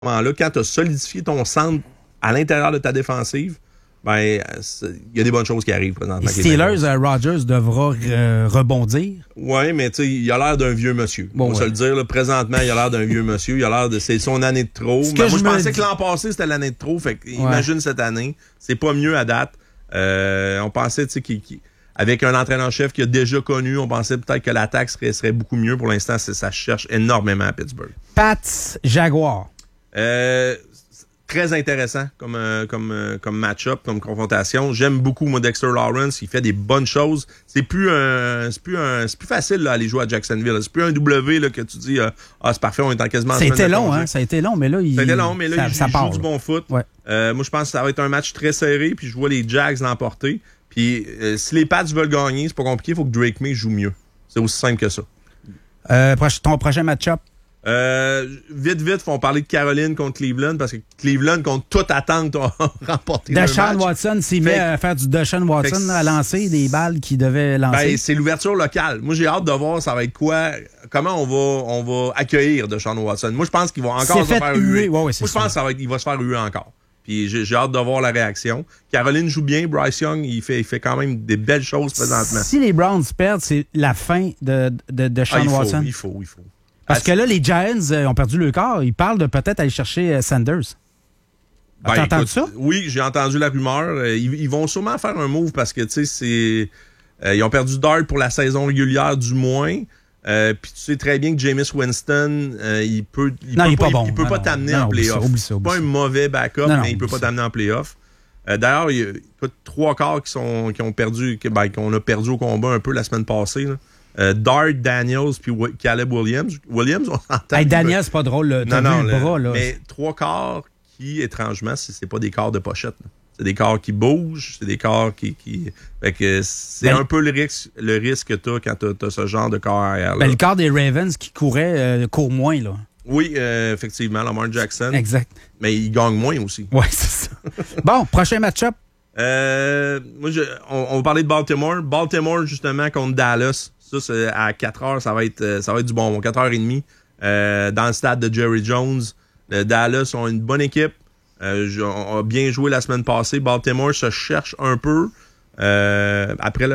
moment-là, quand tu as solidifié ton centre à l'intérieur de ta défensive, ben il y a des bonnes choses qui arrivent présentement. Les Steelers, Rodgers devra rebondir. Oui, mais tu sais, il a l'air d'un vieux monsieur. On va se le dire, là, présentement, il a l'air d'un vieux monsieur. Il a l'air de... C'est son année de trop. Mais moi, je pensais que l'an passé, c'était l'année de trop. Fait que, imagine cette année. C'est pas mieux à date. On pensait, tu sais, avec un entraîneur-chef qui a déjà connu, on pensait peut-être que l'attaque serait beaucoup mieux. Pour l'instant, ça cherche énormément à Pittsburgh. Pats, Jaguars. Très intéressant comme match-up, comme confrontation. J'aime beaucoup moi, Dexter Lawrence. Il fait des bonnes choses. C'est plus facile là, aller jouer à Jacksonville. C'est plus un W là, que tu dis c'est parfait, on est en quasiment. Ça a été long, hein. Ça a été long, mais là, il joue du bon foot. Ouais. Moi, je pense que ça va être un match très serré. Puis je vois les Jags l'emporter. Puis si les Pats veulent gagner, c'est pas compliqué. Il faut que Drake May joue mieux. C'est aussi simple que ça. Ton prochain match-up? Vite, font parler de Caroline contre Cleveland parce que Cleveland, contre toute attente, a remporté le match. Deshaun Watson s'y met à faire du Deshaun Watson, à lancer des balles qu'il devait lancer. Ben, c'est l'ouverture locale. Moi, j'ai hâte de voir ça va être quoi, comment on va accueillir Deshaun Watson. Moi, je pense qu'il va encore se faire huer. Moi, je pense qu'il va se faire huer encore. Puis j'ai hâte de voir la réaction. Caroline joue bien. Bryce Young, il fait quand même des belles choses présentement. Si les Browns perdent, c'est la fin de Deshaun Watson. Il faut. Parce que là, les Giants ont perdu le quart. Ils parlent de peut-être aller chercher Sanders. T'as entendu ça? Oui, j'ai entendu la rumeur. Ils vont sûrement faire un move parce que, tu sais, ils ont perdu Dart pour la saison régulière du moins. Puis tu sais très bien que Jameis Winston, il peut pas t'amener en playoff. C'est pas un mauvais backup, mais il peut pas t'amener en playoff. D'ailleurs, il y a 3 quarts qu'on a perdu au combat un peu la semaine passée. Là. Dart, Daniels, puis Caleb Williams. Williams, on s'entend. Hey, Daniels, c'est pas drôle. Le bras, là. Mais 3 quarts qui, étrangement, c'est pas des quarts de pochette. Là. C'est des quarts qui bougent, c'est des quarts qui... Fait que c'est un peu le risque que t'as quand t'as ce genre de corps arrière. Le quart des Ravens qui courait court moins, là. Oui, effectivement, Lamar Jackson. Exact. Mais il gagne moins aussi. Oui, c'est ça. Bon, prochain match-up. On va parler de Baltimore. Baltimore, justement, contre Dallas. Ça, c'est à 4h, ça va être du bon. 4h30 dans le stade de Jerry Jones. Dallas ont une bonne équipe. On a bien joué la semaine passée. Baltimore se cherche un peu. Après un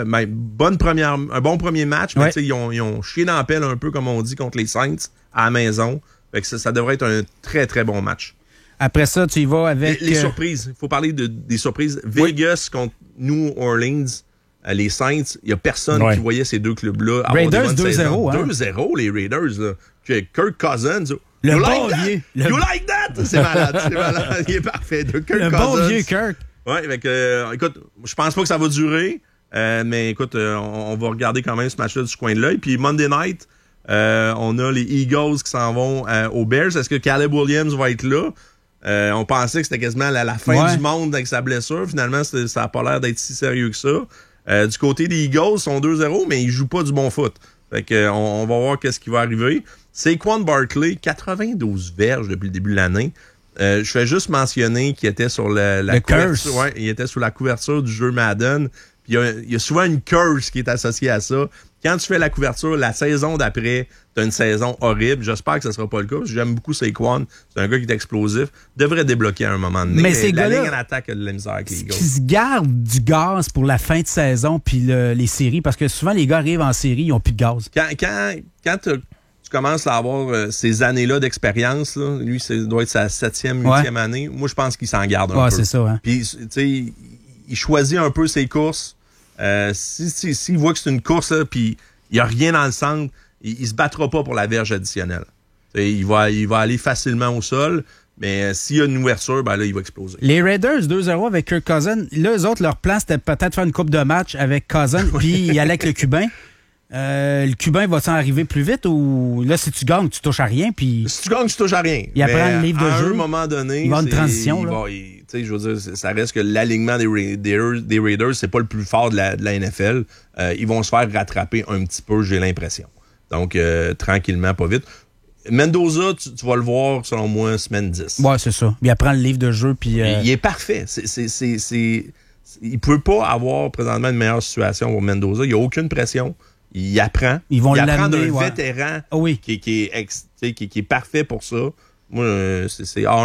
bon premier match, mais ils ont chié dans la pelle un peu, comme on dit, contre les Saints à la maison. Fait que ça devrait être un très, très bon match. Après ça, tu y vas avec... Les surprises. Il faut parler des surprises. Vegas contre New Orleans. Les Saints, il n'y a personne qui voyait ces deux clubs-là. Raiders 2-0. 2-0, les Raiders. Là. Kirk Cousins. Le bon vieux. You like that? C'est malade. Il est parfait. Kirk Cousins. Bon vieux Kirk. Oui, écoute, je pense pas que ça va durer. Mais écoute, on va regarder quand même ce match-là du coin de l'œil. Puis Monday night, on a les Eagles qui s'en vont aux Bears. Est-ce que Caleb Williams va être là? On pensait que c'était quasiment la fin du monde avec sa blessure. Finalement, ça n'a pas l'air d'être si sérieux que ça. Du côté des Eagles, ils sont 2-0, mais ils jouent pas du bon foot. Fait que on va voir qu'est-ce qui va arriver. Saquon Barkley, 92 verges depuis le début de l'année. Je fais juste mentionner qu'il était sur la couverture. Ouais, il était sous la couverture du jeu Madden. Puis il y a souvent une curse qui est associée à ça. Quand tu fais la couverture, la saison d'après, tu as une saison horrible. J'espère que ce ne sera pas le cas. J'aime beaucoup Saquon. C'est un gars qui est explosif. Devrait débloquer à un moment donné. Mais la ligne en attaque a de la misère avec les Eagles. Qui se gardent du gaz pour la fin de saison puis les séries. Parce que souvent, les gars arrivent en série, ils n'ont plus de gaz. Quand tu commences à avoir ces années-là d'expérience, là, lui, ça doit être sa 7e, 8e année. Moi, je pense qu'il s'en garde un peu. C'est ça. Hein? Puis, tu sais, il choisit un peu ses courses. S'il voit que c'est une course, puis il n'y a rien dans le centre, il se battra pas pour la verge additionnelle. Il va aller facilement au sol, mais s'il y a une ouverture, ben là, il va exploser. Les Raiders 2-0 avec Kirk Cousins, là, eux autres, leur plan, c'était peut-être faire une coupe de match avec Cousins, puis y aller avec le Cubain. Le Cubain va-t-il arriver plus vite ou là, si tu gagnes, tu touches à rien? Puis si tu gagnes, tu touches à rien. Il apprend le livre de jeu. À un moment donné, il va une transition. Je veux dire, ça reste que l'alignement des Raiders, c'est pas le plus fort de la NFL. Ils vont se faire rattraper un petit peu, j'ai l'impression. Donc, tranquillement, pas vite. Mendoza, tu vas le voir, selon moi, semaine 10. Ouais, c'est ça. Il apprend le livre de jeu. Puis il est parfait. Il ne peut pas avoir présentement une meilleure situation pour Mendoza. Il n'y a aucune pression. Il apprend. Ils vont il apprend d'un vétéran oui. qui est parfait pour ça. Moi, c'est